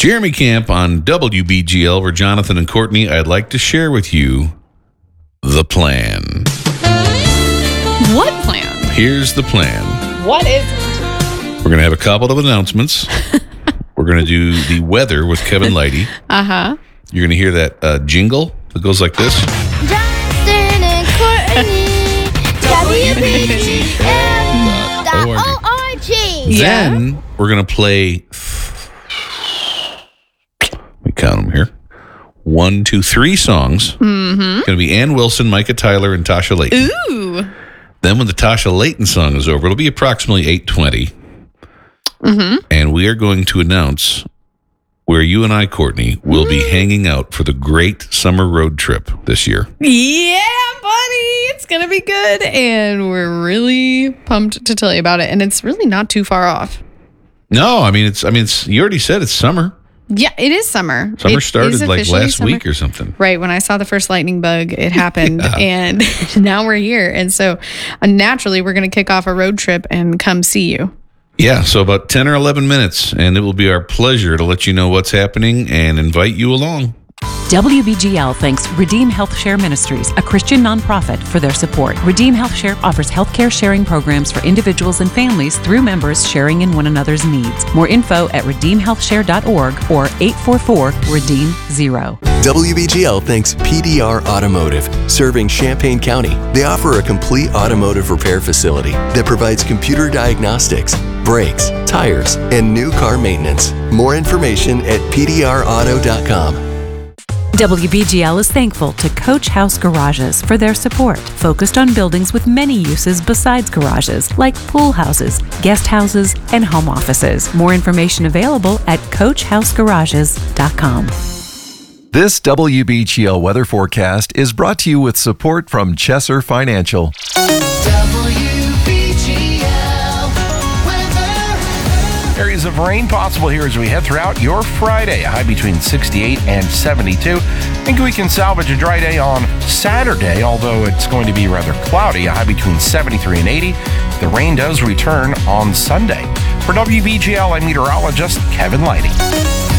Jeremy Camp on WBGL, where Jonathan and Courtney, I'd like to share with you the plan. What plan? Here's the plan. What is it? We're going to have a couple of announcements. We're going to do the weather with Kevin Lighty. Uh-huh. You're going to hear that jingle that goes like this. Jonathan and Courtney, WBGL.org. Then we're going to play, let me count them here. 1, 2, 3 songs. Mm-hmm. It's going to be Ann Wilson, Micah Tyler, and Tasha Layton. Ooh. Then when the Tasha Layton song is over, it'll be approximately 8:20. Mm-hmm. And we are going to announce where you and I, Courtney, will be hanging out for the great summer road trip this year. Yeah, buddy. It's going to be good. And we're really pumped to tell you about it. And it's really not too far off. No, I mean, it's you already said it's summer. Yeah, it is summer. Summer It started is like officially last summer. week or something. Right. When I saw the first lightning bug, it happened. Yeah. And now we're here. And so naturally, we're going to kick off a road trip and come see you. Yeah, so about 10 or 11 minutes, and it will be our pleasure to let you know what's happening and invite you along. WBGL thanks Redeem Health Share Ministries, a Christian nonprofit, for their support. Redeem Health Share offers healthcare sharing programs for individuals and families through members sharing in one another's needs. More info at redeemhealthshare.org or 844-REDEEM-0. WBGL thanks PDR Automotive, serving Champaign County. They offer a complete automotive repair facility that provides computer diagnostics, brakes, tires, and new car maintenance. More information at pdrauto.com. WBGL is thankful to Coach House Garages for their support, focused on buildings with many uses besides garages, like pool houses, guest houses, and home offices. More information available at coachhousegarages.com. This WBGL weather forecast is brought to you with support from Chesser Financial. Areas of rain possible here as we head throughout your Friday. A high between 68 and 72. I think we can salvage a dry day on Saturday, although it's going to be rather cloudy. A high between 73 and 80. The rain does return on Sunday. For WBGL, I'm meteorologist Kevin Lighty.